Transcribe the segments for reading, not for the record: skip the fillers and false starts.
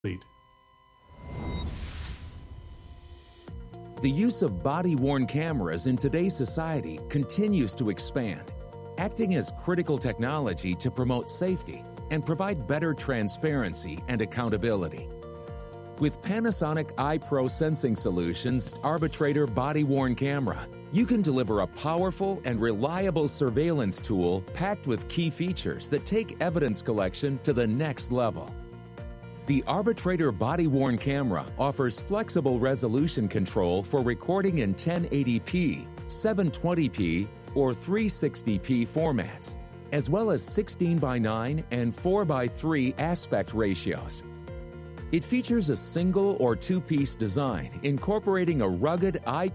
The use of body-worn cameras in today's society continues to expand, acting as critical technology to promote safety and provide better transparency and accountability. With Panasonic iPro Sensing Solutions Arbitrator body-worn camera, you can deliver a powerful and reliable surveillance tool packed with key features that take evidence collection to the next level. The Arbitrator body-worn camera offers flexible resolution control for recording in 1080p, 720p, or 360p formats, as well as 16:9 and 4:3 aspect ratios. It features a single or two-piece design incorporating a rugged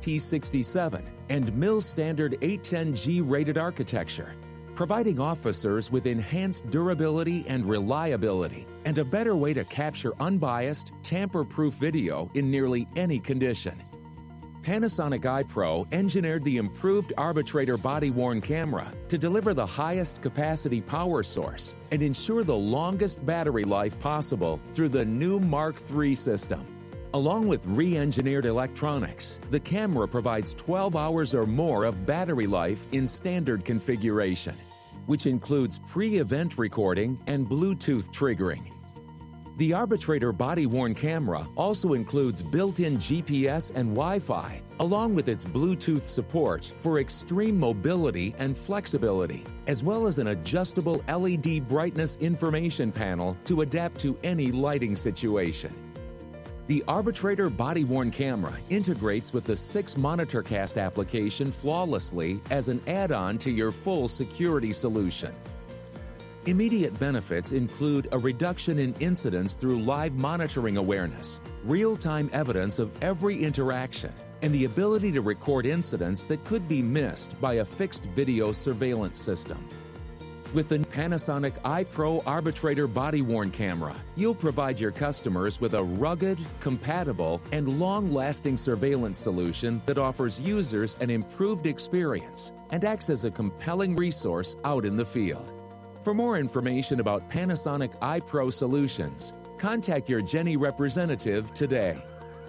IP67 and MIL standard 810G rated architecture, providing officers with enhanced durability and reliability and a better way to capture unbiased, tamper-proof video in nearly any condition. Panasonic iPro engineered the improved Arbitrator body-worn camera to deliver the highest capacity power source and ensure the longest battery life possible through the new Mark III system. Along with re-engineered electronics, the camera provides 12 hours or more of battery life in standard configuration, which includes pre-event recording and Bluetooth triggering. The Arbitrator body-worn camera also includes built-in GPS and Wi-Fi, along with its Bluetooth support for extreme mobility and flexibility, as well as an adjustable LED brightness information panel to adapt to any lighting situation. The Arbitrator body-worn camera integrates with the 6 MonitorCast application flawlessly as an add-on to your full security solution. Immediate benefits include a reduction in incidents through live monitoring awareness, real-time evidence of every interaction, and the ability to record incidents that could be missed by a fixed video surveillance system. With the Panasonic iPro Arbitrator body-worn camera, you'll provide your customers with a rugged, compatible, and long-lasting surveillance solution that offers users an improved experience and acts as a compelling resource out in the field. For more information about Panasonic iPro solutions, contact your Jenny representative today.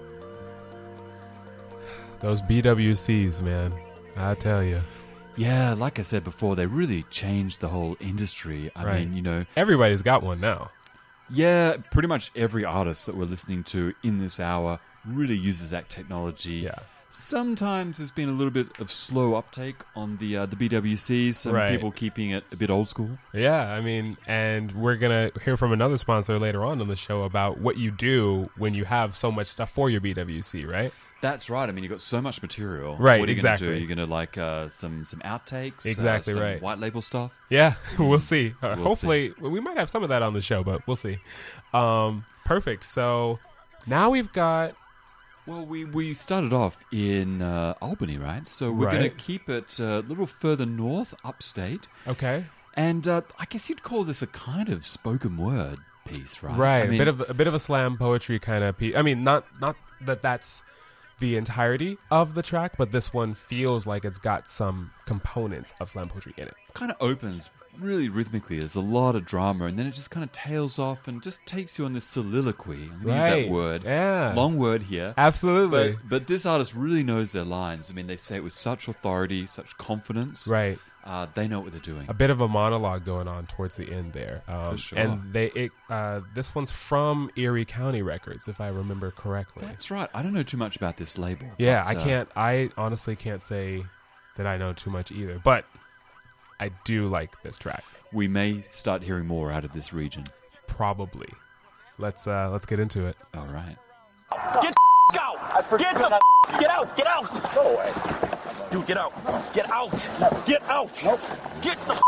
Those BWCs, man, I tell you. Yeah, like I said before, they really changed the whole industry. I mean, you know, everybody's got one now. Yeah, pretty much every artist that we're listening to in this hour really uses that technology. Yeah. Sometimes there's been a little bit of slow uptake on the BWCs. Some people keeping it a bit old school. Yeah, I mean, and we're going to hear from another sponsor later on in the show about what you do when you have so much stuff for your BWC, right? That's right. I mean, you've got so much material. Right, what are you exactly. Going to do? You're going to like some outtakes? Exactly some right. white label stuff? Yeah, we'll see. Hopefully, see. We might have some of that on the show, but we'll see. Perfect. So now we've got... Well, we started off in Albany, right? So we're going to keep it a little further north, upstate. Okay. And I guess you'd call this a kind of spoken word piece, right? Right. I mean, a bit of a slam poetry kind of piece. I mean, not that that's the entirety of the track, but this one feels like it's got some components of slam poetry in it. Kind of opens really rhythmically. There's a lot of drama, and then it just kind of tails off and just takes you on this soliloquy. I'm going to use that word. Yeah. Long word here. Absolutely. But this artist really knows their lines. I mean, they say it with such authority, such confidence. Right. They know what they're doing. A bit of a monologue going on towards the end there. For sure. And this one's from Erie County Records, if I remember correctly. That's right. I don't know too much about this label. Yeah, but, I honestly can't say that I know too much either, but I do like this track. We may start hearing more out of this region. Probably. Let's get into it. All right. Get the out! Get out! Get out! Go away. Dude, get out. Get out. Never. Get out. Nope. Get the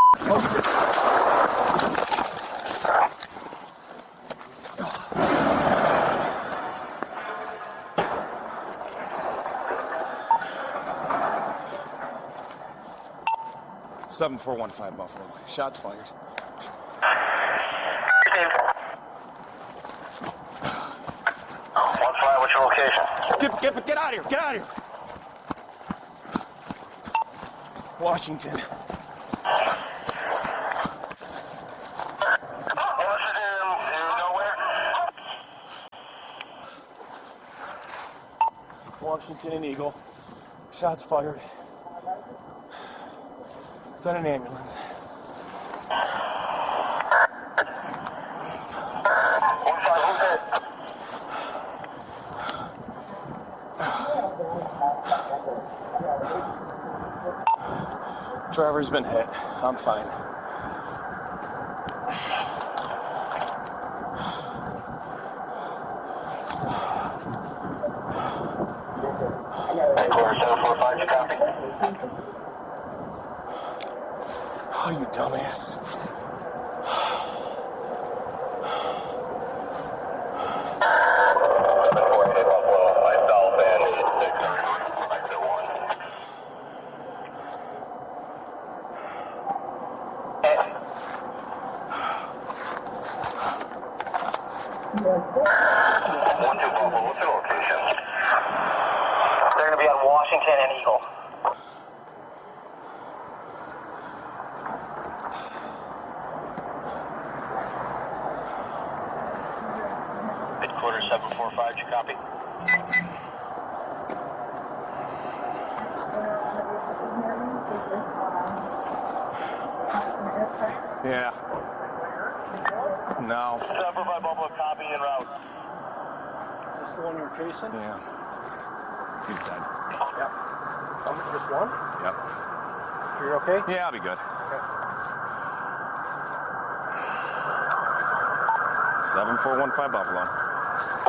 (7415) Buffalo. Shots fired. What's your location? Get out of here! Get out of here! Washington. Washington and Eagle. Shots fired. Send an ambulance. Driver's been hit. I'm fine. Headquarters 745, you copy? Oh, you dumbass. What's your location? They're going to be on Washington and Eagle. Headquarters 745, you copy? Yeah. No. 745 Buffalo, copy en route. Is this the one you're chasing? Yeah. He's dead. Yep. Just one? Yep. So you're okay? Yeah, I'll be good. Okay. 7415 Buffalo.